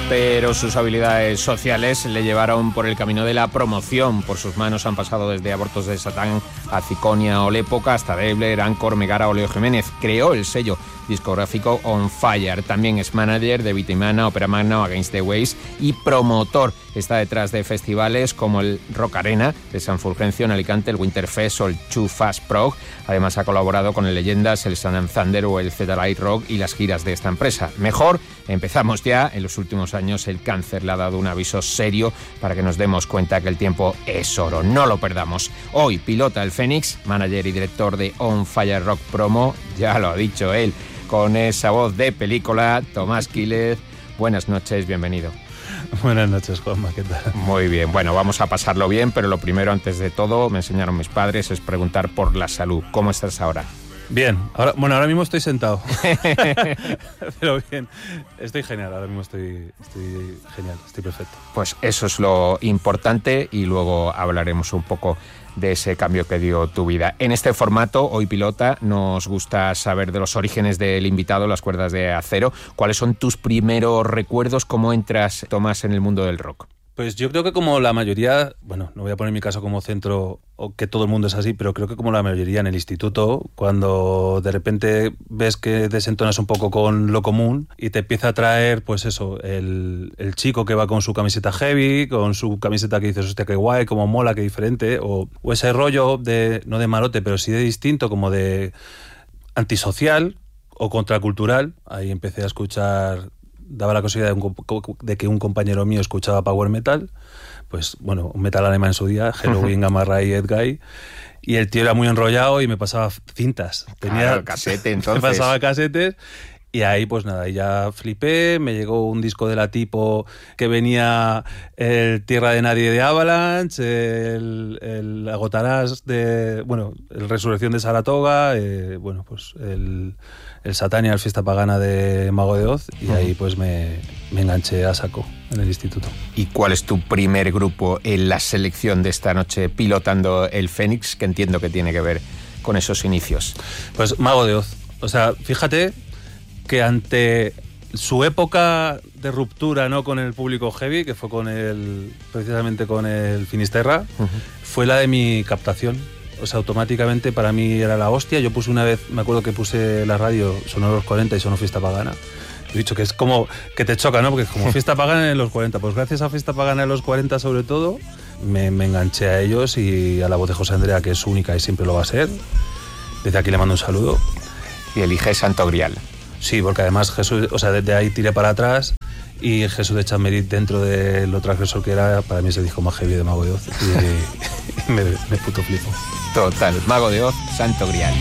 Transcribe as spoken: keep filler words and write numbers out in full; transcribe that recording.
pero sus habilidades sociales le llevaron por el camino de la promoción. Por sus manos han pasado desde Abortos de Satán a Ciconia o Lépoca hasta Debler, Ancor, Megara o Leo Jiménez. Creó el sello discográfico On Fire. También es manager de Vitimana, Ópera Magna o Against the Waves y promotor. Está detrás de festivales como el Rock Arena de San Fulgencio en Alicante, el Winterfest o el Too Fast Prog. Además ha colaborado con el Leyendas, el Sun and Thunder o el Z Light Rock y las giras de esta empresa. Mejor, empezamos ya. En los últimos años el cáncer le ha dado un aviso serio para que nos demos cuenta que el tiempo es oro. No lo perdamos. Hoy pilota el Fénix, manager y director de On Fire Rock Promo. Ya lo ha dicho él, con esa voz de película, Tomás Quílez. Buenas noches, bienvenido. Buenas noches, Juanma, ¿qué tal? Muy bien, bueno, vamos a pasarlo bien, pero lo primero, antes de todo, me enseñaron mis padres, es preguntar por la salud. ¿Cómo estás ahora? Bien, ahora, bueno, ahora mismo estoy sentado. Pero bien, estoy genial, ahora mismo estoy, estoy genial, estoy perfecto. Pues eso es lo importante y luego hablaremos un poco de ese cambio que dio tu vida. En este formato, Hoy Pilota, nos gusta saber de los orígenes del invitado, Las Cuerdas de Acero. ¿Cuáles son tus primeros recuerdos? ¿Cómo entras, Tomás, en el mundo del rock? Pues yo creo que como la mayoría, bueno, no voy a poner mi caso como centro, o que todo el mundo es así, pero creo que como la mayoría en el instituto, cuando de repente ves que desentonas un poco con lo común y te empieza a traer, pues eso, el, el chico que va con su camiseta heavy, con su camiseta que dices, hostia, qué guay, cómo mola, qué diferente, o, o ese rollo de, no de marote, pero sí de distinto, como de antisocial o contracultural. Ahí empecé a escuchar... Daba la casualidad de, un, de que un compañero mío escuchaba power metal, pues bueno, un metal alemán en su día, Halloween, Gamma Ray, Ed Guy, y el tío era muy enrollado y me pasaba cintas. Tenía claro, casete, entonces. Me pasaba casetes. Y ahí, pues nada, ya flipé, me llegó un disco de la tipo que venía el Tierra de Nadie de Avalanche, el, el Agotarás de, bueno, el Resurrección de Saratoga, eh, bueno, pues el, el Satania, el Fiesta Pagana de Mago de Oz, y ahí pues me, me enganché a saco en el instituto. ¿Y cuál es tu primer grupo en la selección de esta noche pilotando el Fénix, que entiendo que tiene que ver con esos inicios? Pues Mago de Oz, o sea, fíjate que ante su época de ruptura, ¿no?, con el público heavy, que fue con el, precisamente con el Finisterra, uh-huh. fue la de mi captación. O sea, automáticamente para mí era la hostia. Yo puse una vez, me acuerdo que puse la radio, sonó los cuarenta y sonó Fiesta Pagana. He dicho que es como que te choca, ¿no? Porque es como Fiesta Pagana en los cuarenta. Pues gracias a Fiesta Pagana en los cuarenta, sobre todo, me, me enganché a ellos y a la voz de José Andrea, que es única y siempre lo va a ser. Desde aquí le mando un saludo. Y elige Santo Grial. Sí, porque además Jesús, o sea, desde ahí tiré para atrás y Jesús de Chamberit, dentro de lo transgresor que era, para mí es el disco más heavy de Mago de Oz y, y me, me puto flipo. Total, Mago de Oz, Santo Grial.